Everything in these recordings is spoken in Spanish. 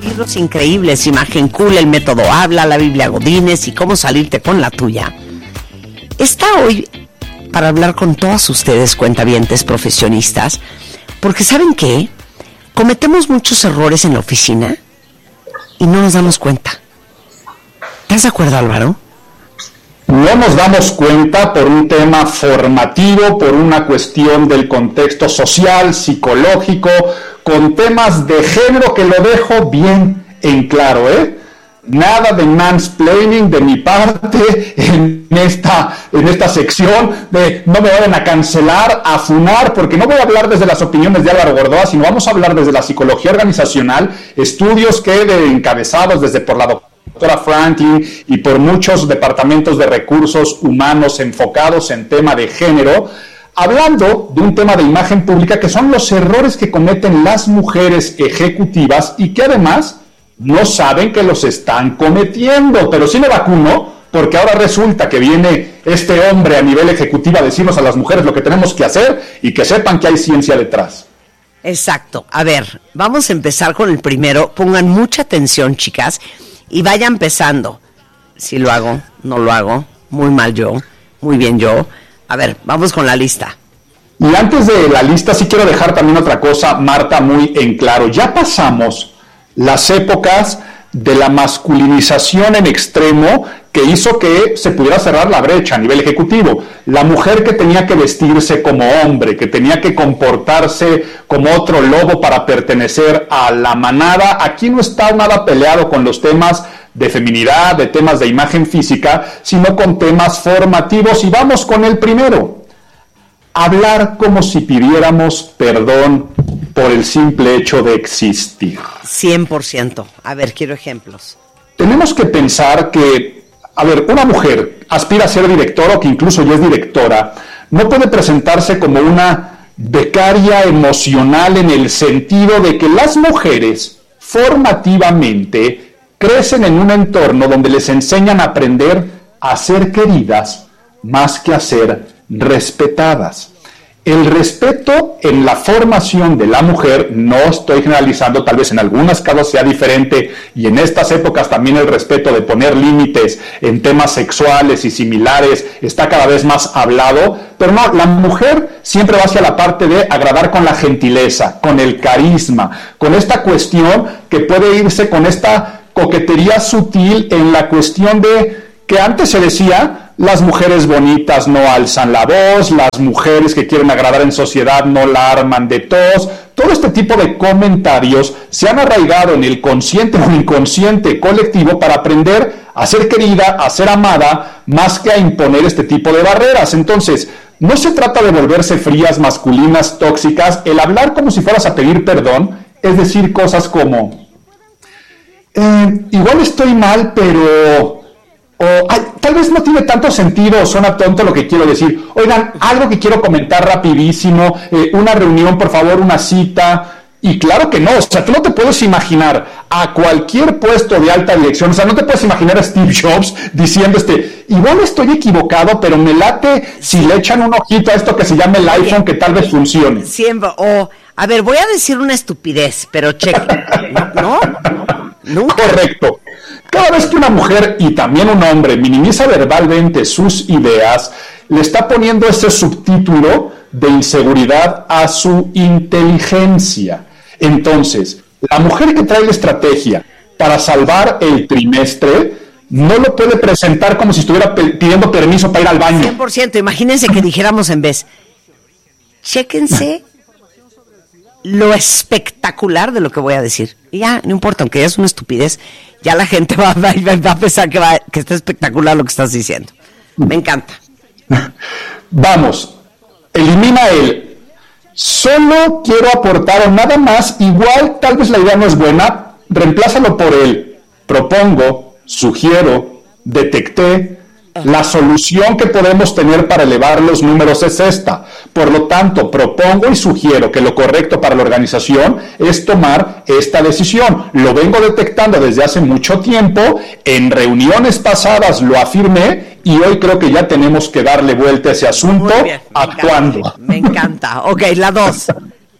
libros increíbles, Imagen Cool, El Método Habla, La Biblia Godínez y Cómo Salirte con la Tuya, está hoy para hablar con todas ustedes, cuentavientes profesionistas, porque ¿saben qué? Cometemos muchos errores en la oficina y no nos damos cuenta. ¿Estás de acuerdo, Álvaro? No nos damos cuenta por un tema formativo, por una cuestión del contexto social, psicológico, con temas de género que lo dejo bien en claro, Nada de mansplaining de mi parte en esta sección de no me vayan a cancelar, a funar, porque no voy a hablar desde las opiniones de Álvaro Gordoa, sino vamos a hablar desde la psicología organizacional, estudios que encabezados desde por la doctora Franklin y por muchos departamentos de recursos humanos enfocados en tema de género, hablando de un tema de imagen pública que son los errores que cometen las mujeres ejecutivas y que además no saben que los están cometiendo, pero sí me vacuno, porque ahora resulta que viene este hombre a nivel ejecutivo a decirnos a las mujeres lo que tenemos que hacer y que sepan que hay ciencia detrás. Exacto. A ver, vamos a empezar con el primero. Pongan mucha atención, chicas, y vayan empezando. Si lo hago, no lo hago, muy mal yo, muy bien yo. A ver, vamos con la lista. Y antes de la lista sí quiero dejar también otra cosa, Marta, muy en claro. Ya pasamos las épocas de la masculinización en extremo que hizo que se pudiera cerrar la brecha a nivel ejecutivo. La mujer que tenía que vestirse como hombre, que tenía que comportarse como otro lobo para pertenecer a la manada, aquí no está nada peleado con los temas de feminidad, de temas de imagen física, sino con temas formativos. Y vamos con el primero. Hablar como si pidiéramos perdón por el simple hecho de existir. 100%. A ver, quiero ejemplos. Tenemos que pensar que, una mujer aspira a ser directora o que incluso ya es directora, no puede presentarse como una becaria emocional en el sentido de que las mujeres formativamente crecen en un entorno donde les enseñan a aprender a ser queridas más que a ser respetadas. El respeto en la formación de la mujer, no estoy generalizando, tal vez en algunos casos sea diferente, y en estas épocas también el respeto de poner límites en temas sexuales y similares está cada vez más hablado, pero no, la mujer siempre va hacia la parte de agradar con la gentileza, con el carisma, con esta cuestión que puede irse con esta coquetería sutil en la cuestión de que antes se decía, las mujeres bonitas no alzan la voz, las mujeres que quieren agradar en sociedad no la arman de tos. Todo este tipo de comentarios se han arraigado en el consciente o inconsciente colectivo para aprender a ser querida, a ser amada, más que a imponer este tipo de barreras. Entonces, no se trata de volverse frías, masculinas, tóxicas. El hablar como si fueras a pedir perdón es decir cosas como, igual estoy mal, pero... tal vez no tiene tanto sentido o suena tonto lo que quiero decir. Oigan, algo que quiero comentar rapidísimo, una reunión, por favor, una cita. Y claro que no, o sea, tú no te puedes imaginar a cualquier puesto de alta dirección, o sea, no te puedes imaginar a Steve Jobs diciendo, igual estoy equivocado, pero me late si le echan un ojito a esto que se llama el iPhone, que tal vez funcione. Siempre, a ver, voy a decir una estupidez, pero cheque, ¿no? ¿Nunca? Correcto. Cada vez que una mujer y también un hombre minimiza verbalmente sus ideas, le está poniendo ese subtítulo de inseguridad a su inteligencia. Entonces, la mujer que trae la estrategia para salvar el trimestre no lo puede presentar como si estuviera pidiendo permiso para ir al baño. 100%, imagínense que dijéramos en vez, chéquense lo espectacular de lo que voy a decir. Y ya, no importa, aunque ya es una estupidez, ya la gente va a pensar que está espectacular lo que estás diciendo. Me encanta. Vamos, elimina el solo quiero aportar o nada más, igual tal vez la idea no es buena, reemplázalo por el propongo, sugiero, detecté. La solución que podemos tener para elevar los números es esta. Por lo tanto, propongo y sugiero que lo correcto para la organización es tomar esta decisión. Lo vengo detectando desde hace mucho tiempo, en reuniones pasadas lo afirmé y hoy creo que ya tenemos que darle vuelta a ese asunto bien, actuando. Me encanta. Ok, la 2.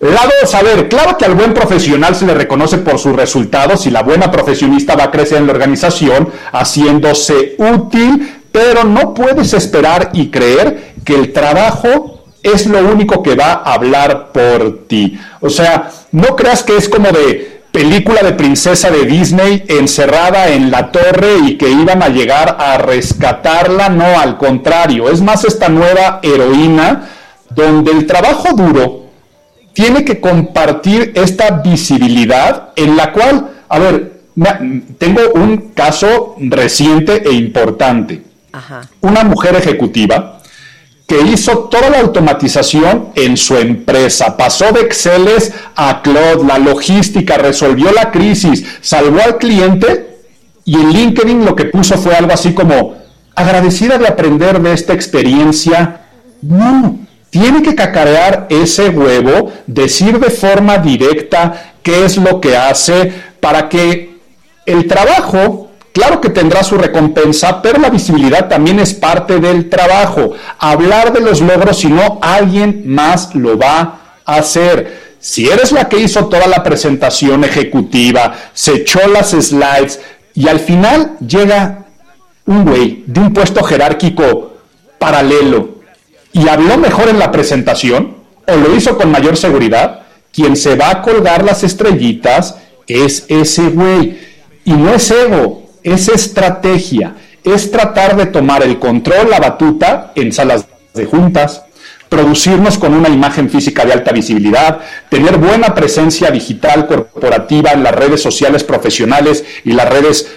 La dos, a ver, claro que al buen profesional se le reconoce por sus resultados y la buena profesionista va a crecer en la organización haciéndose útil, pero no puedes esperar y creer que el trabajo es lo único que va a hablar por ti. O sea, no creas que es como de película de princesa de Disney encerrada en la torre y que iban a llegar a rescatarla. No, al contrario, es más esta nueva heroína donde el trabajo duro tiene que compartir esta visibilidad en la cual, a ver, tengo un caso reciente e importante. Ajá. Una mujer ejecutiva que hizo toda la automatización en su empresa, pasó de Exceles a Cloud, la logística, resolvió la crisis, salvó al cliente y en LinkedIn lo que puso fue algo así como, agradecida de aprender de esta experiencia. No, tiene que cacarear ese huevo, decir de forma directa qué es lo que hace para que el trabajo, claro que tendrá su recompensa, pero la visibilidad también es parte del trabajo. Hablar de los logros, si no, alguien más lo va a hacer. Si eres la que hizo toda la presentación ejecutiva, se echó las slides y al final llega un güey de un puesto jerárquico paralelo y habló mejor en la presentación o lo hizo con mayor seguridad, quien se va a colgar las estrellitas es ese güey. Y no es ego, es estrategia, es tratar de tomar el control, la batuta en salas de juntas, producirnos con una imagen física de alta visibilidad, tener buena presencia digital corporativa en las redes sociales profesionales y las redes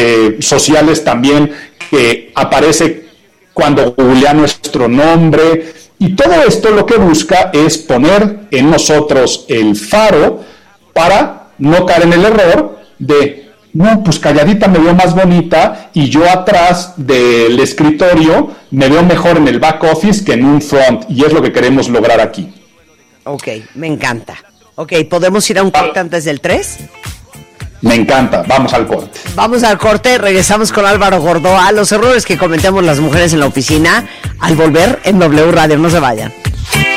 sociales también, que aparece cuando googlea nuestro nombre. Y todo esto lo que busca es poner en nosotros el faro para no caer en el error de no, pues calladita me veo más bonita y yo atrás del escritorio me veo mejor en el back office que en un front, y es lo que queremos lograr aquí. Ok, me encanta. Ok, ¿podemos ir a un corte antes del 3? Me encanta, vamos al corte. Vamos al corte, regresamos con Álvaro Gordoa. Los errores que cometemos las mujeres en la oficina al volver en W Radio, no se vayan.